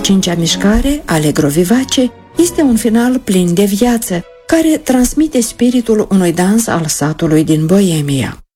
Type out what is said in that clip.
cincea mișcare, Allegro vivace, este un final plin de viață, care transmite spiritul unui dans al satului din Boemia.